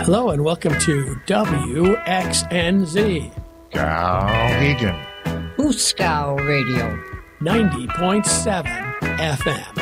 Hello and welcome to WXNZ Skowhegan. Ooskow Radio. 90.7 FM.